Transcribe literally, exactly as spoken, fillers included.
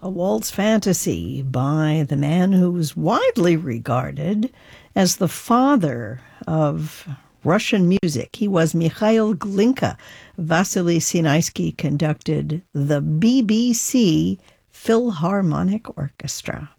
A Waltz Fantasy by the man who's widely regarded as the father of Russian music. He was Mikhail Glinka. Vasily Sinaisky conducted the B B C Philharmonic Orchestra.